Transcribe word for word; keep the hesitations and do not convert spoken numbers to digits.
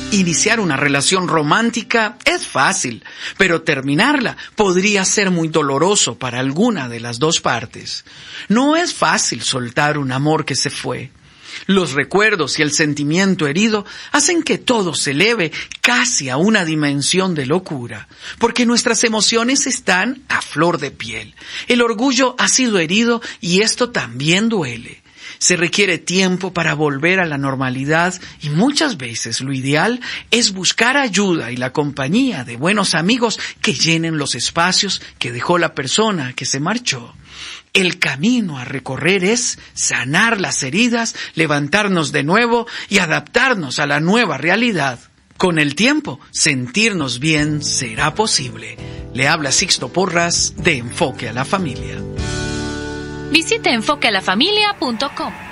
Iniciar una relación romántica es fácil, pero terminarla podría ser muy doloroso para alguna de las dos partes. No es fácil soltar un amor que se fue. Los recuerdos y el sentimiento herido hacen que todo se eleve casi a una dimensión de locura, porque nuestras emociones están a flor de piel. El orgullo ha sido herido y esto también duele. Se requiere tiempo para volver a la normalidad y muchas veces lo ideal es buscar ayuda y la compañía de buenos amigos que llenen los espacios que dejó la persona que se marchó. El camino a recorrer es sanar las heridas, levantarnos de nuevo y adaptarnos a la nueva realidad. Con el tiempo, sentirnos bien será posible. Le habla Sixto Porras de Enfoque a la Familia. Visite enfoque a la familia punto com.